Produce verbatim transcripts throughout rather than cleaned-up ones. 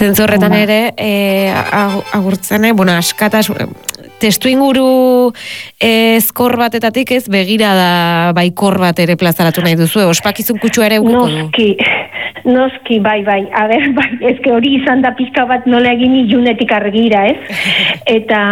Zentzu horretan ere, e, agurtzen, bueno, askatas, testu inguru ezkor batetatik ez begirada baikor bat ere plazaratu nahi duzu, ospakizun kutsua ere ukiko du. Noski, noski, bai, bai, a ber, bai, ezke hori izan da pizka bat nola egin ilunetik argira, ez? Eta...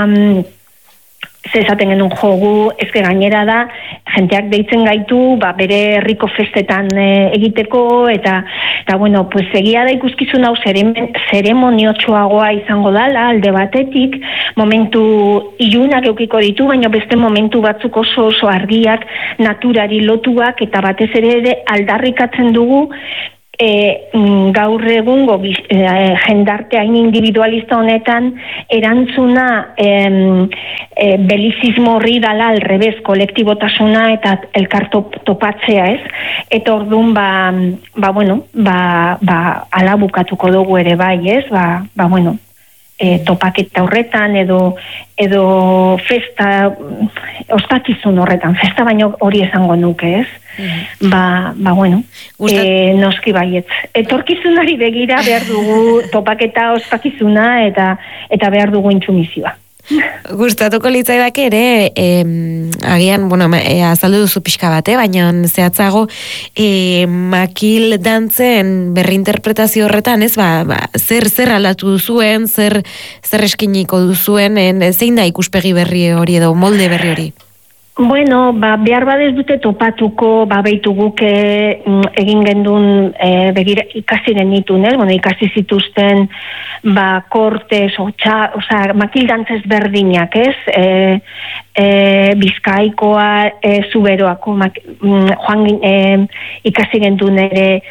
zezaten genuen jogu, ezke gainera da, jenteak deitzen gaitu, ba, bere herriko festetan e, egiteko, eta, eta bueno, pues, egia da ikuskizun hau zeremoniotxoagoa izango dala, alde batetik, momentu ilunak eukiko ditu, baina beste momentu batzuk oso oso argiak, naturari lotuak, eta batez ere ere aldarrikatzen dugu, E, gaur egungo e, jendarte hain individualista honetan erantzuna e, e, belizismo horri dala alrebez, kolektibotasuna eta elkar topatzea, ez? Eta orduan, ba, ba bueno, ba, ba, ala bukatuko dugu ere bai, ez? Ba, ba bueno, e, topaketa horretan edo edo festa ospakizun horretan, festa baino hori esango nuke, ez? Ba, ba bueno, e, noski baietz. Etorkizunari begira behar dugu topaketa ospakizuna eta eta behar dugu intsumizioa. Gustatuko litzaidak ere, eh, agian, bueno, eh, azaldu duzu pixka bate, baina zehatzago eh, makil dantzen berrinterpretazio horretan, ez, ba, ba, zer zer aldatu duzuen, zer zer eskiniko duzuen, en, zein da ikuspegi berri hori edo molde berri hori? Bueno, ba, behar badez dute topatuko, ba, behitu guke egin gendun e, begira ikasi genitun, eh? Bueno, ikasi zituzten, ba, kortez, otxa, oza, makildantzez berdinak, ez? E, e, Bizkaikoa, e, Zuberoako, mak, joan e, ikasi gendun ere,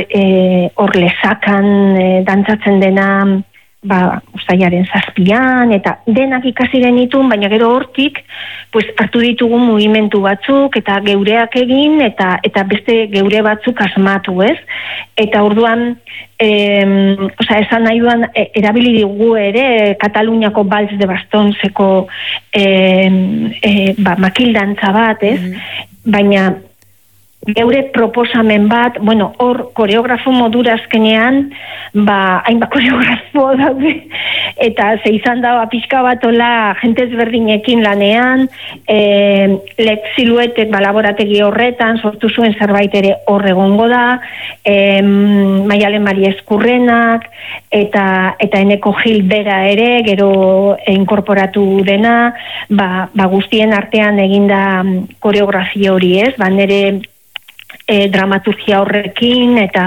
hor e, lezakan e, dantzatzen dena, ba, ustailaren zazpian, eta denak ikasi genitun, baina gero hortik, pues, hartu ditugu mugimendu batzuk, eta geureak egin, eta eta beste geure batzuk asmatu, ez? Eta orduan, eh, oza, esan nahi duan, e, erabili dugu ere, Kataluniako Balz de Bastonzeko eh, eh, ba, makildantza bat, ez? Mm-hmm. Baina, geure proposamen bat, bueno, hor koreografo modura azkenean, ba, hainbat koreografo daude, eta ze izan da, pixka bat ola, jente ezberdinekin lanean, e, let siluetek, ba, laborategi horretan, sortu zuen zerbait ere hor egongo da, e, Maialen Mari Eskurrenak, eta, eta Eneko Gil bera ere, gero inkorporatu dena, ba, ba guztien artean eginda koreografia hori, ez, ba, nere E, dramaturgia horrekin, eta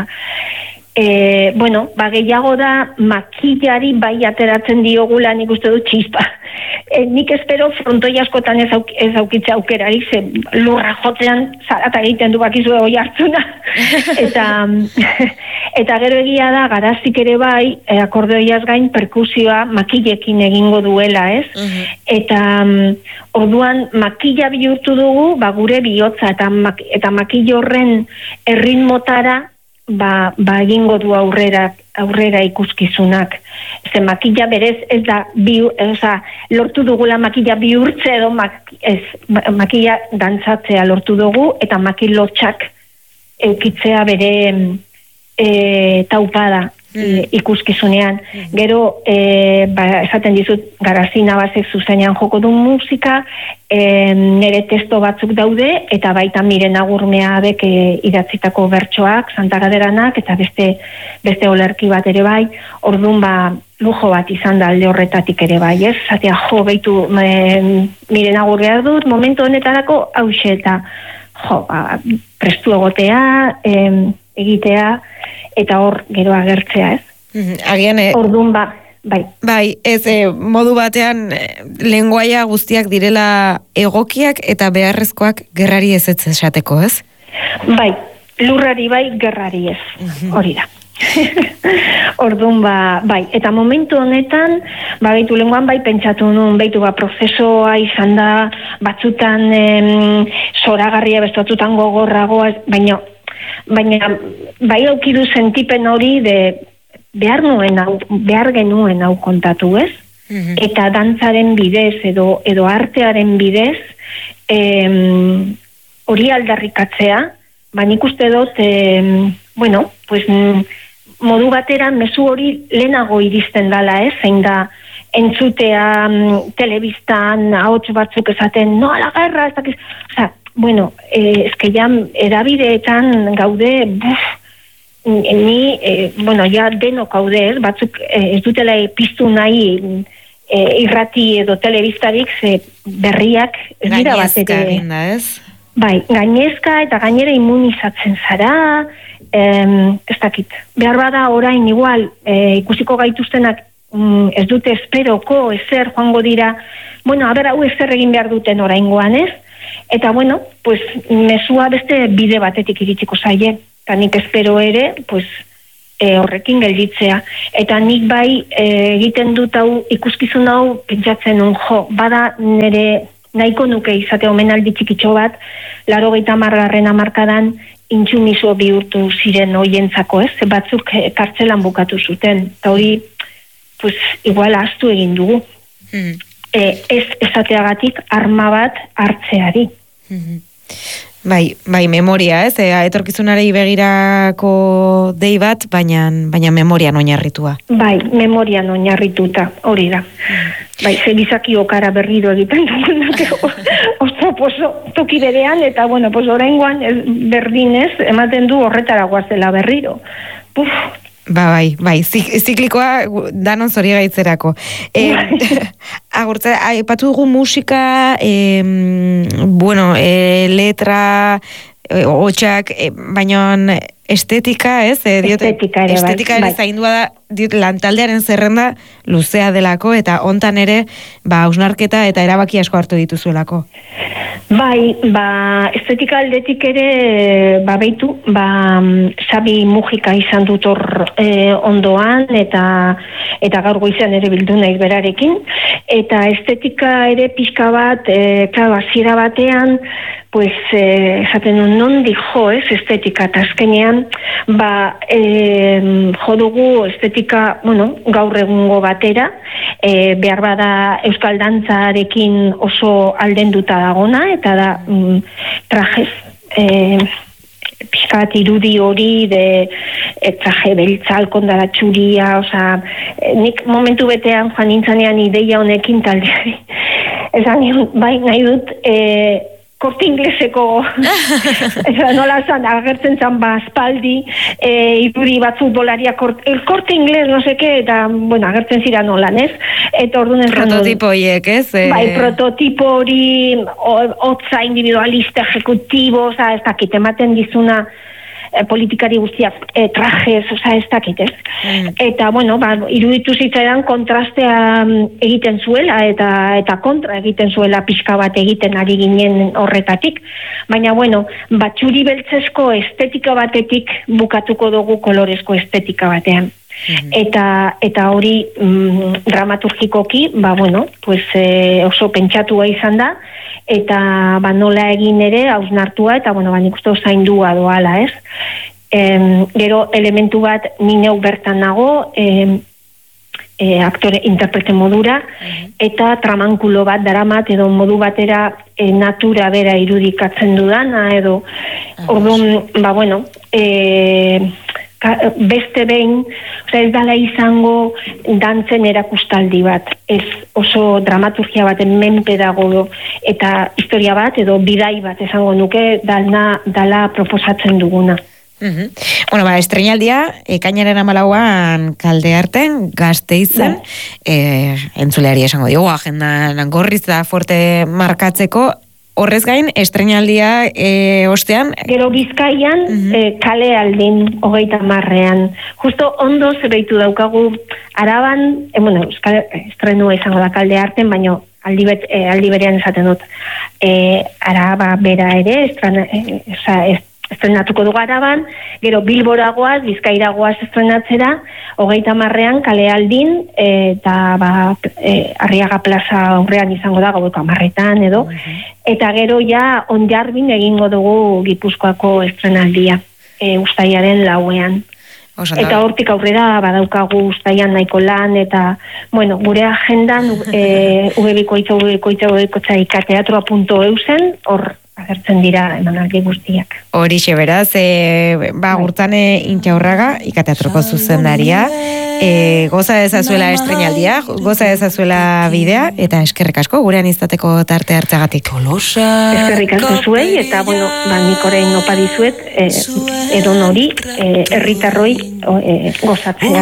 e, bueno, ba, gehiago da makillari bai ateratzen diogula, nik uste dut txispa. E, nik espero frontoi askotan ez, auk, ez aukitza aukerari, ze lurra jotzean zarata egiten du bakizu hoi hartzuna. eta, eta gero egia da, garazik ere bai, e, akordeoiaz gain perkusioa makillekin egingo duela, ez? Uh-huh. Eta orduan makilla bihurtu dugu, ba, gure bihotza, eta, mak, eta makillo horren erritmotara, ba, ba egingo du aurrera, aurrera ikuskizunak. Ze makilla berez ez da, bi, oza, lortu dugula makilla bihurtze edo mak, ez, makilla dantzatzea lortu dugu, eta makilotxak eukitzea bere e, taupada. Mm. Ikuskizunean. Mm. Gero, e, ba, esaten dizut, Garazina Bazek zuzenean joko du musika, e, nire testo batzuk daude, eta baita Miren Agurmea bek e, idatzitako bertsoak, Santagaderanak, eta beste, beste olerki bat ere bai, orduan ba, lujo bat izan da alde horretatik ere bai, ez? Zatea, jo, behitu, e, Miren Agur behar dut, momentu honetarako, hause, eta jo, ba, prestu egotea, e, egitea, eta hor gero agertzea, ez? Mm-hmm. Agian, eh, orduan ba, bai. Bai, ez eh, modu batean eh, lenguaia guztiak direla egokiak eta beharrezkoak gerrari ez ez esateko, ez? Bai, lurrari bai, gerrari ez, mm-hmm. Hori da. Orduan ba, bai, eta momentu honetan, ba, baitu lenguan bai pentsatu nun, baitu ba, prozesoa izan da, batzutan em, zoragarria, bestatutan gogorragoa, baina baina bai aukidu sentipen hori de behar nuen hau, behar genuen hau kontatu, ez? Mm-hmm. Eta dantzaren bidez edo, edo artearen bidez em, hori aldarrikatzea, ba nik uste dut em, bueno, pues modu batera mezu hori lehenago iristen dala, ez? Zein da entzutea um, telebistan ahots batzuk esaten, no, ala guerra, ez dakiz, oza, bueno, eh, ez que ja edabideetan gaude, buf, ni, eh, bueno, ja denok gaude, ez, batzuk eh, ez dutela piztu nahi eh, irrati edo telebistarik, ze berriak ez dira bat ere. Gainezka, ez? Bai, gainezka eta gainera immunizatzen zara, eh, ez dakit. Behar bada orain igual, eh, ikusiko gaituztenak ez dute esperoko, ezer joango dira, bueno, a ber, hau ezer egin behar duten oraingoan, ez? Eta, bueno, pues, mesua beste bide batetik iritsiko zaie, eta nik espero ere, pues, e, horrekin gelditzea. Eta nik bai e, egiten dut hau, ikuskizun hau, pentsatzen un, jo, bada nire nahiko nuke izate omenaldi txikitxo bat, laro geita margarren amarkadan, intsumiso bihurtu ziren hoientzako, ez? Batzuk e, kartzelan bukatu zuten, eta hori, pues igual ahaztu egin dugu. Mm. E, ez esateagatik arma bat hartzeari. Mm-hmm. Bai, bai, memoria, ez? E, etorkizunarei begirako dei bat, baina, baina memorian oinarritua. Bai, memorian oinarrituta, hori da. Mm. Bai, ze gizaki okara berriro egiten dugunak, oso poso toki berean, eta bueno, pues oraingoan berdinez, ematen du horretara guazela berriro. Puf, Ba, bai, bai, ziklikoa danon zori gaitzerako. E, agurtza, aipatu dugu musika, e, bueno, e, letra, e, hotxak, e, baina estetika, ez? E, diot, estetika ere, estetika ere bai. zaindua da, diot, lantaldearen zerrenda luzea delako, eta hontan ere, ba, hausnarketa eta erabaki asko hartu dituzuelako. Bai, ba, estetika aldetik ere, ba, beitu, ba, Xabi Mujika izan dut hor e, ondoan, eta eta gaur goizean ere bildu naiz berarekin, eta estetika ere pixka bat, e, klaro, hasiera batean, pues, e, esaten un non dijo, ez, estetika, eta azkenean, ba, e, jodugu estetika, bueno, gaur egungo batera, e, behar bada euskal dantzarekin oso aldenduta dagona, eta da mm, trajez, e, pixkat irudi hori de e, traje beltza, alkondara txuria, oza, e, nik momentu betean joan nintzanean ideia honekin taldeari. Esan, bai, nahi dut, e, korte ingleseko nola zan, agertzen zan ba espaldi e, irudi bat futbolaria kort, el korte ingles, no seke, eta bueno, agertzen zira nolan, ez? Eta orduan ez prototipo hiek, ez? E... Bai, prototipo hori hotza individualista, ejecutibo, oza, ez dakit, ematen dizuna e, politikari guztiak e, trajes, oza, ez dakit, ez? Mm. Eta, bueno, ba, iruditu zitzaidan kontrastea egiten zuela, eta eta kontra egiten zuela pixka bat egiten ari ginen horretatik. Baina, bueno, batxuri beltzezko estetika batetik bukatuko dugu kolorezko estetika batean. Mm-hmm. Eta eta hori mm, dramaturgikoki, ba, bueno, pues, e, oso pentsatua izan da, eta ba, nola egin ere hausnartua, eta bueno, ba, nik uste zaindua doala, ez? Em, gero elementu bat ni neu bertan nago, em, e, aktore interprete modura, mm-hmm. eta tramankulo bat daramat, edo modu batera e, natura bera irudikatzen dudana, edo mm-hmm. orduan, ba, bueno, e, beste behin, oza, ez dala izango dantzen erakustaldi bat, ez oso dramaturgia baten menpe dago, eta historia bat edo bidai bat esango nuke dala, dala proposatzen duguna. Mm-hmm. Bueno, ba, estrenaldia, ekainaren amalauan kalde arten, Gasteizen, e, entzuleari esango diogu, agendan gorriz da fuerte markatzeko. Horrez gain, estrenaldia e, ostean... Gero Bizkaian, uh-huh. e, kale aldin, hogeita marrean. Justo ondo zebeitu daukagu, Araban, e, bueno, estrenua izango da kalde arten, baina aldi, bet, e, aldi berean esaten dut. E, Araba bera ere, estrena, e, esa, estrenatuko dugu Araban, gero Bilboragoaz, Bizkairagoaz estrenatzera, hogeita marrean kale aldin, eta ba, e, Arriaga plaza aurrean izango da, gaueko amarretan edo, uh-huh. eta gero ja Onjarbin egingo dugu Gipuzkoako estrenaldia, e, ustaiaren lauean. Osanda. Eta hortik aurrera badaukagu ustaian nahiko lan, eta, bueno, gure agendan e, ubebikoitza, ubebikoitza, ubebikoitza ikateatroa punto eusen, hor agertzen dira emanaldi guztiak. Horixe beraz, e, ba, Gurtane Intxaurraga, ikateatroko zuzendaria, e, goza dezazuela estrenaldia, goza dezazuela bidea, eta eskerrik asko gurean izateko tarte hartzagatik. Eskerrik asko zuei, eta bueno, ba, nik orain opa dizuet, e, edon hori, e, herritarroi e, gozatzea.